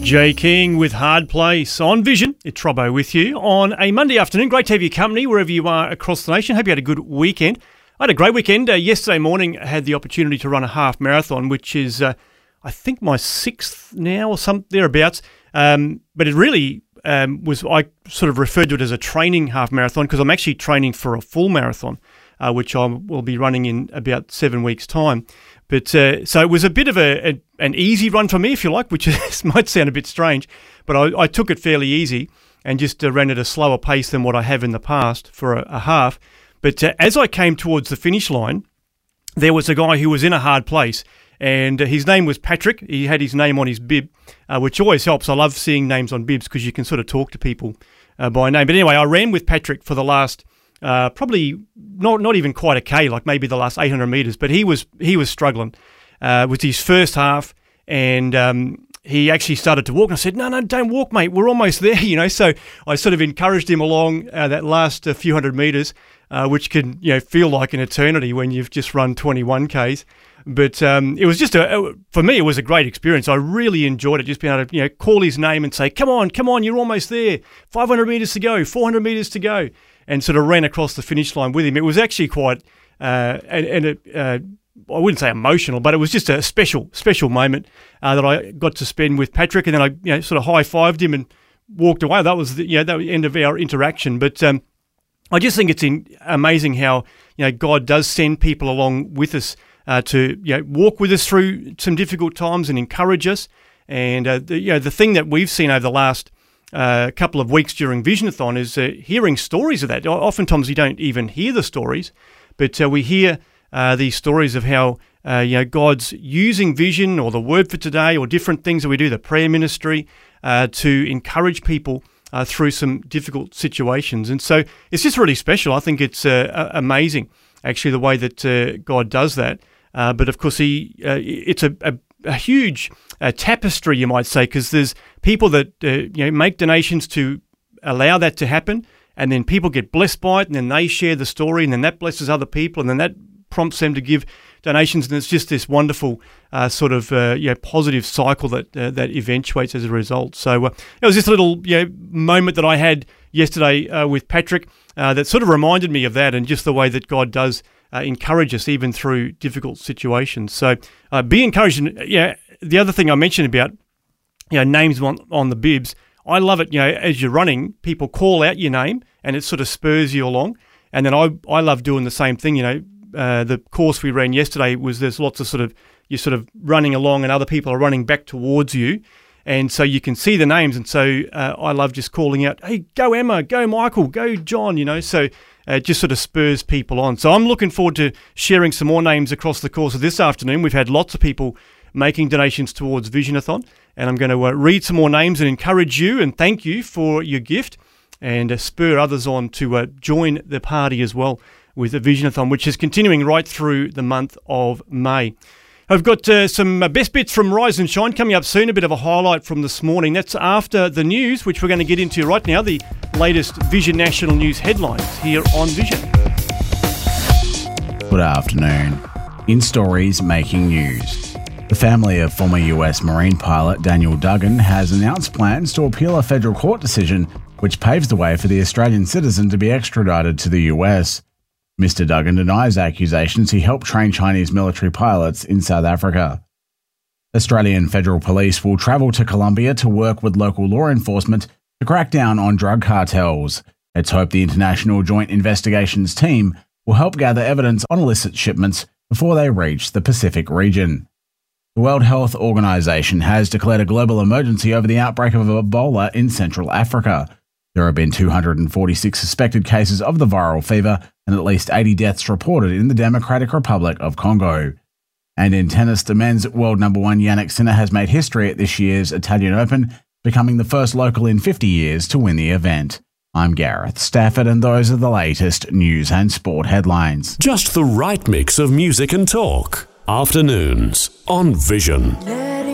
Jay King with Hard Place on Vision. It's Robbo with you on a Monday afternoon. Great to have your company wherever you are across the nation. Hope you had a good weekend. I had a great weekend. Yesterday morning, I had the opportunity to run a half marathon, which is, I think, my sixth now or something thereabouts. But it really was, I sort of referred to it as a training half marathon because I'm actually training for a full marathon, which I will be running in about 7 weeks' time. But so it was a bit of an easy run for me, if you like, which might sound a bit strange, but I took it fairly easy and just ran at a slower pace than what I have in the past for a half. But as I came towards the finish line, there was a guy who was in a hard place, and his name was Patrick. He had his name on his bib, which always helps. I love seeing names on bibs because you can sort of talk to people by name. But anyway, I ran with Patrick for the last probably not even quite a K, like maybe the last 800 metres, but he was struggling with his first half, and he actually started to walk, and I said, no, don't walk, mate, we're almost there, you know. So I sort of encouraged him along that last few hundred metres, which can, you know, feel like an eternity when you've just run 21 Ks. But it was just for me, it was a great experience. I really enjoyed it, just being able to, you know, call his name and say, come on, you're almost there. 500 metres to go, 400 metres to go. And sort of ran across the finish line with him. It was actually quite, I wouldn't say emotional, but it was just a special moment that I got to spend with Patrick. And then I, sort of high-fived him and walked away. That was the end of our interaction. But I just think it's amazing how, God does send people along with us to, walk with us through some difficult times and encourage us. And the thing that we've seen over the last couple of weeks during Visionathon is hearing stories of that. Oftentimes we don't even hear the stories, but we hear these stories of how God's using Vision or the Word for Today or different things that we do, the prayer ministry, to encourage people through some difficult situations. And so it's just really special. I think it's amazing, actually, the way that God does that. But of course, it's a huge tapestry, you might say, because there's people that make donations to allow that to happen, and then people get blessed by it, and then they share the story, and then that blesses other people, and then that prompts them to give donations, and it's just this wonderful sort of positive cycle that eventuates as a result. So it was just a little moment that I had yesterday with Patrick that sort of reminded me of that, and just the way that God does encourage us even through difficult situations. So be encouraged. And, the other thing I mentioned about names on the bibs, I love it. As you're running, people call out your name, and it sort of spurs you along. And then I love doing the same thing. The course we ran yesterday was there's lots of you're sort of running along, and other people are running back towards you, and so you can see the names. And so I love just calling out, "Hey, go Emma, go Michael, go John." So it just sort of spurs people on. So I'm looking forward to sharing some more names across the course of this afternoon. We've had lots of people making donations towards Visionathon, and I'm going to read some more names and encourage you and thank you for your gift, and spur others on to join the party as well with the Visionathon, which is continuing right through the month of May. I've got some best bits from Rise and Shine coming up soon, a bit of a highlight from this morning. That's after the news, which we're going to get into right now, the latest Vision National News headlines here on Vision. Good afternoon. In stories making news. The family of former US Marine pilot Daniel Duggan has announced plans to appeal a federal court decision which paves the way for the Australian citizen to be extradited to the US. Mr. Duggan denies accusations he helped train Chinese military pilots in South Africa. Australian Federal Police will travel to Colombia to work with local law enforcement to crack down on drug cartels. It's hoped the International Joint Investigations Team will help gather evidence on illicit shipments before they reach the Pacific region. The World Health Organization has declared a global emergency over the outbreak of Ebola in Central Africa. There have been 246 suspected cases of the viral fever and at least 80 deaths reported in the Democratic Republic of Congo. And in tennis, the men's world number one Jannik Sinner has made history at this year's Italian Open, becoming the first local in 50 years to win the event. I'm Gareth Stafford, and those are the latest news and sport headlines. Just the right mix of music and talk. Afternoons on Vision. Let